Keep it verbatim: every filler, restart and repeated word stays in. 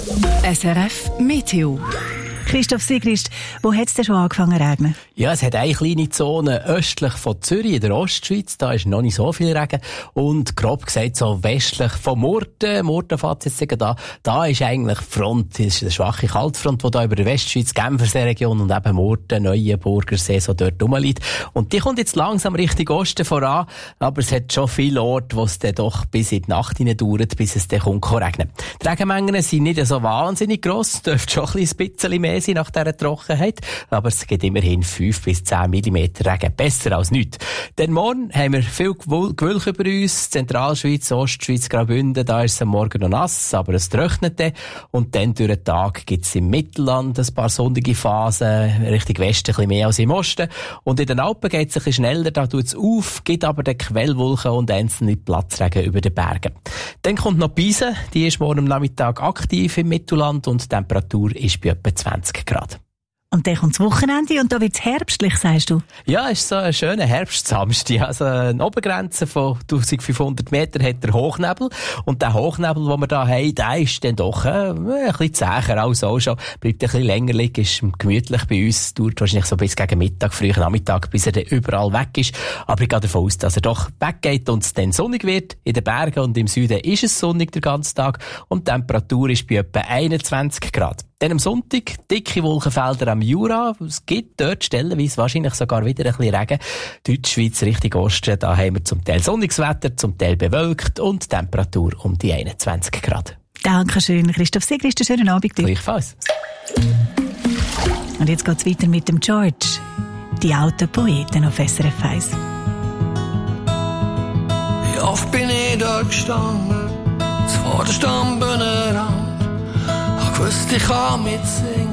S R F Meteo. Christoph Sigrist, wo hat es denn schon angefangen zu regnen? Ja, es hat eine kleine Zone östlich von Zürich in der Ostschweiz. Da ist noch nicht so viel Regen. Und grob gesagt so westlich von Murten. Murten fährt jetzt sogar da. Da ist eigentlich Front, das ist eine schwache Kaltfront, die da über der Westschweiz, Genfersee Region und eben Murten, Neuenburgersee so dort rumliegt. Und die kommt jetzt langsam Richtung Osten voran. Aber es hat schon viele Orte, wo es dann doch bis in die Nacht hinein dauert, bis es dann kommt regnen. Die Regenmengen sind nicht so wahnsinnig gross. Es dürfte schon ein bisschen mehr sein nach dieser Trockenheit. Aber es gibt immerhin fünf bis zehn Millimeter Regen. Besser als nichts. Denn morgen haben wir viel Gewölk über uns. Zentralschweiz, Ostschweiz, Graubünden, da ist es am Morgen noch nass, aber es trocknet dann. Und dann durch den Tag gibt es im Mittelland ein paar sonnige Phasen, Richtung Westen ein bisschen mehr als im Osten. Und in den Alpen geht es ein bisschen schneller, da tut es auf, gibt aber den Quellwolken und einzelne Platzregen über den Bergen. Dann kommt noch Beise, die ist morgen am Nachmittag aktiv im Mittelland und die Temperatur ist bei etwa zwanzig Grad. Und dann kommt das Wochenende und da wird es herbstlich, sagst du? Ja, es ist so ein schöner Herbstsamstag. Also eine Obergrenze von eintausendfünfhundert Meter hat der Hochnebel. Und der Hochnebel, den wir da haben, der ist dann doch äh, ein bisschen zäher als auch schon. Bleibt ein bisschen länger liegen, ist gemütlich bei uns. Dauert wahrscheinlich so bis gegen Mittag, frühen Nachmittag, bis er dann überall weg ist. Aber ich gehe davon aus, dass er doch weggeht und es dann sonnig wird. In den Bergen und im Süden ist es sonnig den ganzen Tag. Und die Temperatur ist bei etwa einundzwanzig Grad. Dann am Sonntag dicke Wolkenfelder am Jura. Es gibt dort stellenweise wahrscheinlich sogar wieder ein bisschen Regen. Deutschschweiz Richtung Osten, da haben wir zum Teil sonniges Wetter, zum Teil bewölkt und Temperatur um die einundzwanzig Grad. Dankeschön, Christoph Sigrist. Einen schönen Abend dir. Gleichfalls. Und jetzt geht's weiter mit dem George. Die alten Poeten auf S R F eins. Wie oft bin ich da gestanden, vor der Stammbühne ran. Ich wusste, ich kann mitsingen,